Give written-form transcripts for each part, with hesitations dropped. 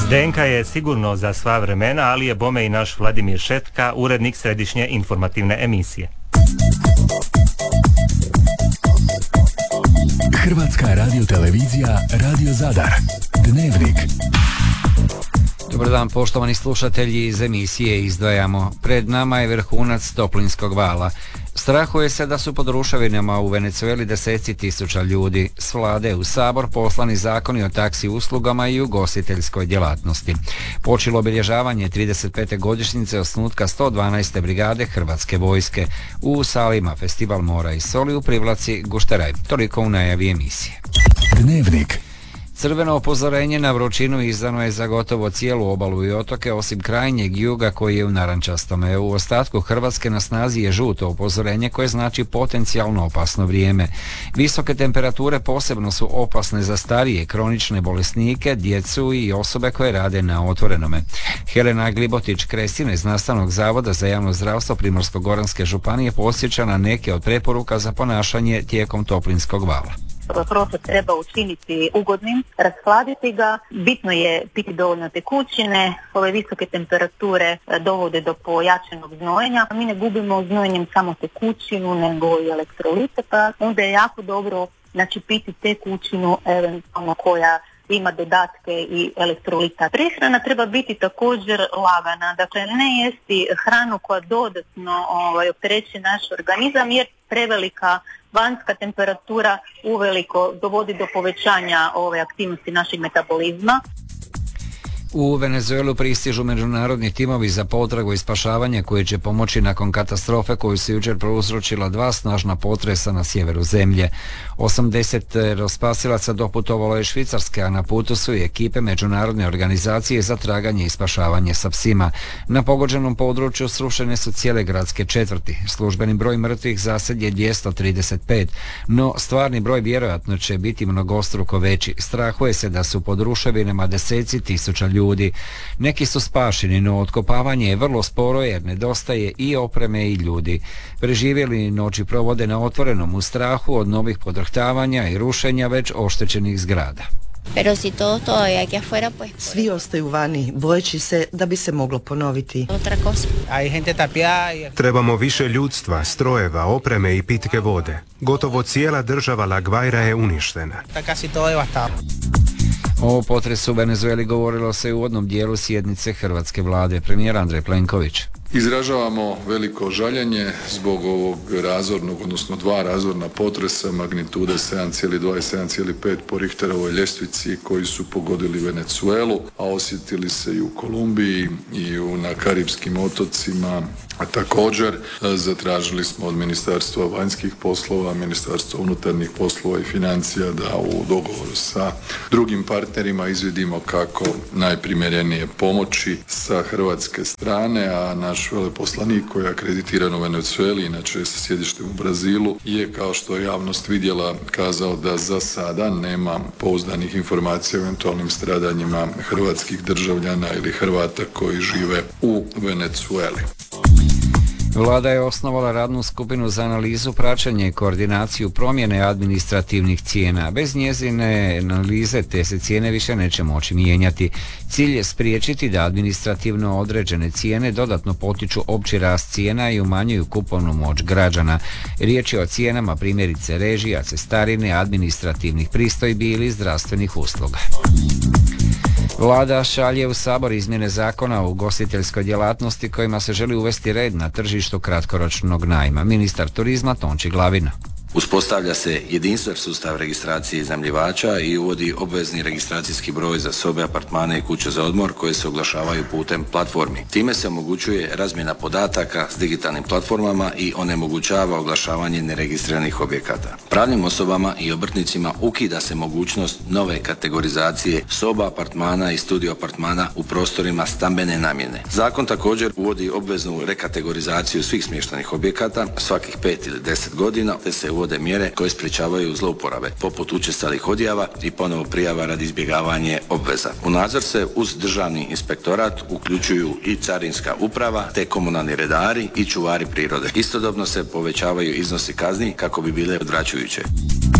DNK je sigurno za sva vremena, ali je bome i naš Vladimir Šetka, urednik središnje informativne emisije. Hrvatska radiotelevizija, Radio Zadar. Dnevnik. Dobar dan, poštovani slušatelji, iz emisije izdvajamo. Pred nama je vrhunac toplinskog vala. Strahuje se da su pod ruševinama u Venezueli deseci tisuća ljudi. S vlade u Sabor poslani zakoni o taksi uslugama i ugostiteljskoj djelatnosti. Počelo obilježavanje 35. godišnjice osnutka 112. brigade Hrvatske vojske. U Salima festival mora i soli u Privlaci Gušteraj. Toliko u najavi emisije. Dnevnik. Crveno upozorenje na vrućinu izdano je za gotovo cijelu obalu i otoke osim krajnjeg juga koji je u narančastome. U ostatku Hrvatske na snazi je žuto upozorenje koje znači potencijalno opasno vrijeme. Visoke temperature posebno su opasne za starije, kronične bolesnike, djecu i osobe koje rade na otvorenome. Helena Glibotić-Kresina iz Nastavnog zavoda za javno zdravstvo Primorsko-goranske županije podsjeća na neke od preporuka za ponašanje tijekom toplinskog vala. Prostor treba učiniti ugodnim, rashladiti ga, bitno je piti dovoljno tekućine, ove visoke temperature dovode do pojačanog znojenja. Mi ne gubimo znojenjem samo tekućinu nego i elektrolite, pa onda je jako dobro piti tekućinu eventualno koja ima dodatke i elektrolita. Prehrana treba biti također lagana, dakle ne jesti hranu koja dodatno opterećuje naš organizam jer prevelika vanjska temperatura uveliko dovodi do povećanja ove aktivnosti našeg metabolizma. U Venezuelu pristižu međunarodni timovi za potragu i spašavanje koji će pomoći nakon katastrofe koju se jučer prouzročila dva snažna potresa na sjeveru zemlje. 80 spasilaca doputovalo je Švicarske, a na putu su i ekipe međunarodne organizacije za traganje i spašavanje sa psima. Na pogođenom području srušene su cijele gradske četvrti. Službeni broj mrtvih za sad je 235, no stvarni broj vjerojatno će biti mnogostruko veći. Strahuje se da su pod ruševinama deseci tisuća ljudi. Neki su spašeni, no otkopavanje je vrlo sporo jer nedostaje i opreme i ljudi. Preživjeli noći provode na otvorenom u strahu od novih podrhtavanja i rušenja već oštećenih zgrada. Svi ostaju vani, bojeći se da bi se moglo ponoviti. Trebamo više ljudstva, strojeva, opreme i pitke vode. Gotovo cijela država La Guaira je uništena. O potresu u Venezueli govorilo se u uvodnom dijelu sjednice hrvatske vlade. Premijer Andrej Plenković. Izražavamo veliko žaljenje zbog ovog razornog, odnosno dva razorna potresa magnitude 7,2 i 7,5 po Richterovoj ljestvici koji su pogodili Venezuelu, a osjetili se i u Kolumbiji i na Karipskim otocima. A također zatražili smo od Ministarstva vanjskih poslova, Ministarstva unutarnjih poslova i financija da u dogovoru sa drugim partnerima izvidimo kako najprimjerenije pomoći sa hrvatske strane, a naš veleposlanik koji je akreditiran u Venezueli, inače sa sjedištem u Brazilu, je kao što je javnost vidjela kazao da za sada nema pouzdanih informacija o eventualnim stradanjima hrvatskih državljana ili Hrvata koji žive u Venezueli. Vlada je osnovala radnu skupinu za analizu, praćenje i koordinaciju promjene administrativnih cijena. Bez njezine analize te se cijene više neće moći mijenjati. Cilj je spriječiti da administrativno određene cijene dodatno potiču opći rast cijena i umanjuju kupovnu moć građana. Riječ je o cijenama primjerice režija, cestarine, administrativnih pristojbi ili zdravstvenih usluga. Vlada šalje u Sabor izmjene zakona o ugostiteljskoj djelatnosti kojima se želi uvesti red na tržištu kratkoročnog najma. Ministar turizma Tonči Glavina. Uspostavlja se jedinstven sustav registracije iznajmljivača i uvodi obvezni registracijski broj za sobe, apartmane i kuće za odmor koje se oglašavaju putem platformi. Time se omogućuje razmjena podataka s digitalnim platformama i onemogućava oglašavanje neregistriranih objekata. Pravnim osobama i obrtnicima ukida se mogućnost nove kategorizacije soba, apartmana i studio apartmana u prostorima stambene namjene. Zakon također uvodi obveznu rekategorizaciju svih smještajnih objekata svakih 5 ili 10 godina, te se uvode mjere koje sprječavaju zlouporabe, poput učestalih odjava i ponovo prijava radi izbjegavanja obveza. U nadzor se uz državni inspektorat uključuju i carinska uprava, te komunalni redari i čuvari prirode. Istodobno se povećavaju iznosi kazni kako bi bile odvraćajuće.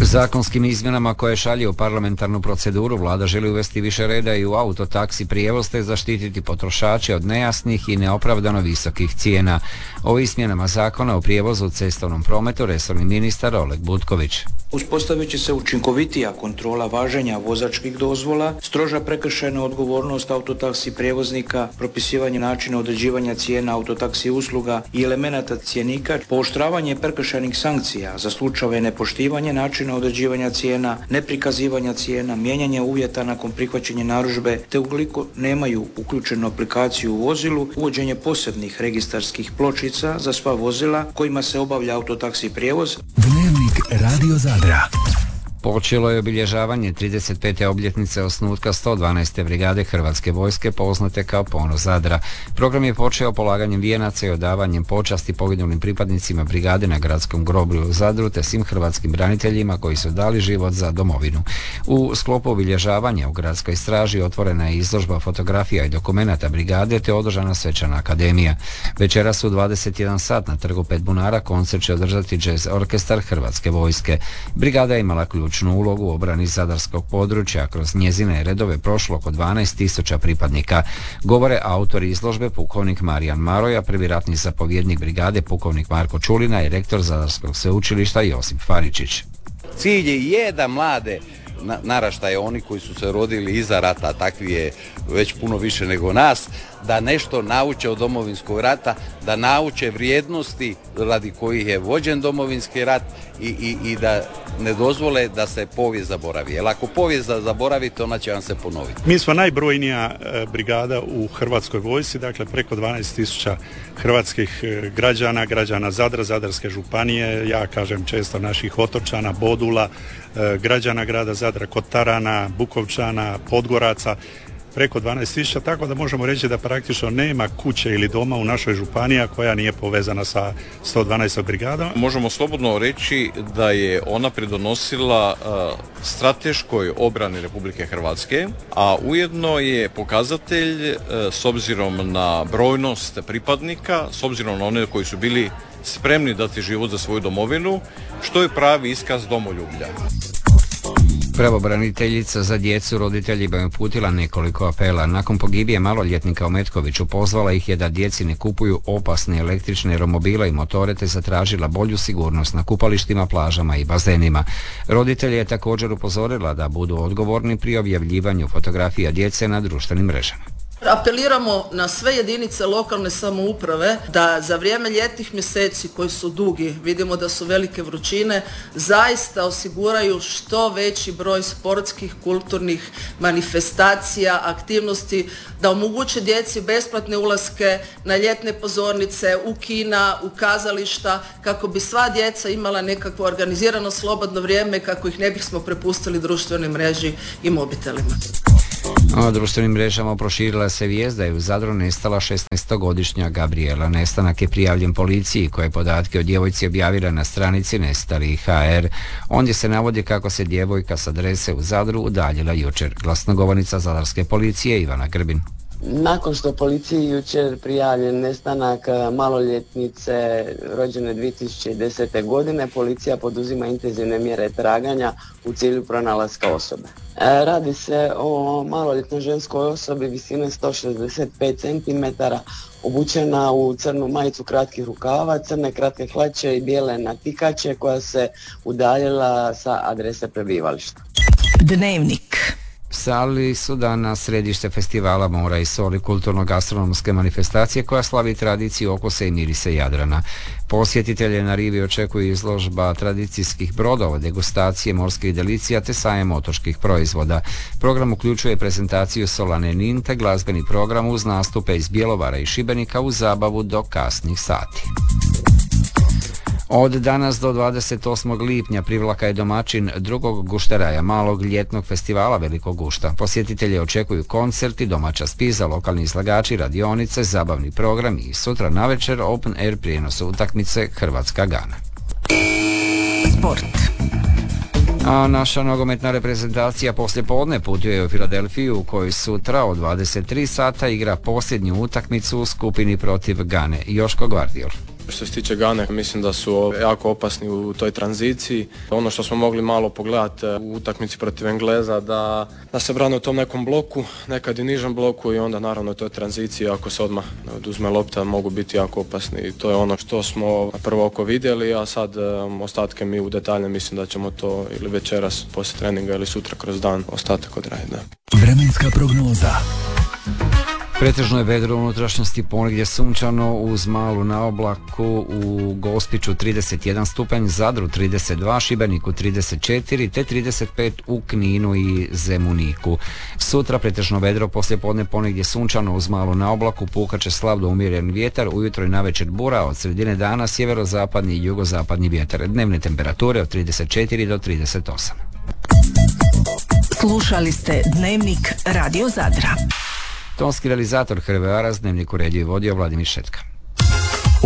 Zakonskim izmjenama koje šalje u parlamentarnu proceduru vlada želi uvesti više reda i u autotaksi prijevoz te zaštititi potrošače od nejasnih i neopravdano visokih cijena. O izmjenama zakona o prijevozu u cestovnom prometu resorni ministar Oleg Butković. Uspostavit će se učinkovitija kontrola važenja vozačkih dozvola, stroža prekršajna odgovornost autotaksi prijevoznika, propisivanje načina određivanja cijena autotaksi usluga i elemenata cjenika, pooštravanje prekršajnih sankcija za slučajeve nepoštivanja načina određivanja cijena, neprikazivanja cijena, mijenjanje uvjeta nakon prihvaćanja narudžbe, te ukoliko nemaju uključenu aplikaciju u vozilu, uvođenje posebnih registarskih pločica za sva vozila kojima se obavlja autotaksi prijevoz. Dnevnik Radio Zadra. Počelo je obilježavanje 35. obljetnice osnutka 112. brigade Hrvatske vojske poznate kao Ponos Zadra. Program je počeo polaganjem vijenaca i odavanjem počasti poginulim pripadnicima brigade na gradskom groblju u Zadru te svim hrvatskim braniteljima koji su dali život za domovinu. U sklopu obilježavanja u gradskoj straži otvorena je izložba fotografija i dokumenata brigade te održana svečana akademija. Večeras u 21 sat na trgu Pet bunara koncert će održati jazz orkestar Hrvatske vojske. Brigada je imala ključnu ulogu u obrani zadarskog područja, kroz njezine redove prošlo oko 12.000 pripadnika. Govore autori izložbe pukovnik Marijan Maroja, prvi ratni zapovjednik brigade pukovnik Marko Čulina i rektor Zadarskog sveučilišta Josip Faričić. Cilj je da mlade naraštaje, oni koji su se rodili iza rata, takvi je već puno više nego nas, da nešto nauče od Domovinskog rata, da nauče vrijednosti radi kojih je vođen Domovinski rat i da ne dozvole da se povijest zaboravi. Jer ako povijest zaboravite, ona će vam se ponoviti. Mi smo najbrojnija brigada u Hrvatskoj vojsci, dakle preko 12.000 hrvatskih građana Zadra, Zadarske županije, ja kažem često naših otočana, Bodula, građana grada Zadra, Kotarana, Bukovčana, Podgoraca, preko 12.000, tako da možemo reći da praktično nema kuće ili doma u našoj županiji koja nije povezana sa 112. brigadom. Možemo slobodno reći da je ona pridonosila strateškoj obrani Republike Hrvatske, a ujedno je pokazatelj s obzirom na brojnost pripadnika, s obzirom na one koji su bili spremni dati život za svoju domovinu, što je pravi iskaz domoljublja. Pravobraniteljica za djecu roditeljima je uputila nekoliko apela. Nakon pogibije maloljetnika u Metkoviću pozvala ih je da djeci ne kupuju opasne električne romobile i motore te zatražila bolju sigurnost na kupalištima, plažama i bazenima. Roditelje je također upozorila da budu odgovorni pri objavljivanju fotografija djece na društvenim mrežama. Apeliramo na sve jedinice lokalne samouprave da za vrijeme ljetnih mjeseci koji su dugi, vidimo da su velike vrućine, zaista osiguraju što veći broj sportskih, kulturnih manifestacija, aktivnosti, da omoguće djeci besplatne ulaske na ljetne pozornice, u kina, u kazališta, kako bi sva djeca imala nekakvo organizirano slobodno vrijeme, kako ih ne bismo prepustili društvenoj mreži i mobitelima. O društvenim mrežama proširila se vijest da je u Zadru nestala 16-godišnja Gabriela. Nestanak je prijavljen policiji koja je podatke o djevojci objavila na stranici Nestali.hr. Ondje se navodi kako se djevojka s adrese u Zadru udaljila jučer. Glasnogovornica Zadarske policije Ivana Grbin. Nakon što policiji jučer prijavljen nestanak maloljetnice rođene 2010. godine, policija poduzima intenzivne mjere traganja u cilju pronalaska osobe. Radi se o maloljetnoj ženskoj osobi visine 165 cm, obučena u crnu majicu kratkih rukava, crne kratke hlače i bijele natikače, koja se udaljila sa adrese prebivališta. Dnevnik. Sali su danas središte festivala Mora i soli, kulturno-gastronomske manifestacije koja slavi tradiciju okusa i mirise Jadrana. Posjetitelje na rivi očekuju izložba tradicijskih brodova, degustacije morskih delicija te sajam otočkih proizvoda. Program uključuje prezentaciju Solane Nin te glazbeni program uz nastupe iz Bjelovara i Šibenika uz zabavu do kasnih sati. Od danas do 28. lipnja Privlaka je domaćin drugog gušteraja malog ljetnog festivala Velikog gušta. Posjetitelje očekuju koncerti, domaća spiza, lokalni izlagači, radionice, zabavni program i sutra navečer open air prijenos utakmice Hrvatska-Gana. Sport. A naša nogometna reprezentacija poslijepodne putuje u Filadelfiju u kojoj sutra od 23 sata igra posljednju utakmicu u skupini protiv Gane. Joško Gvardiol. Što se tiče Gane, mislim da su jako opasni u toj tranziciji. Ono što smo mogli malo pogledati u utakmici protiv Engleza, da se brane u tom nekom bloku, nekad i nižem bloku i onda naravno u toj tranziciji ako se odmah oduzme lopta mogu biti jako opasni. I to je ono što smo na prvo oko vidjeli, a sad ostatke mi u detalje mislim da ćemo to ili večeras poslije treninga ili sutra kroz dan ostatak odraditi. Vremenska prognoza. Pretežno je vedro u unutrašnjosti, ponegdje sunčano uz malu naoblaku, u Gospiću 31 stupanj, Zadru 32, Šibeniku 34 te 35 u Kninu i Zemuniku. Sutra pretežno vedro, poslijepodne ponegdje sunčano uz malu naoblaku, puhat će slab do umjeren vjetar, ujutro i navečer bura, od sredine dana sjeverozapadni i jugozapadni vjetar. Dnevne temperature od 34 do 38. Slušali ste Dnevnik Radio Zadra. Tonski realizator Hrve Aras, Dnevnik uredio i vodio Vladimir Šetka.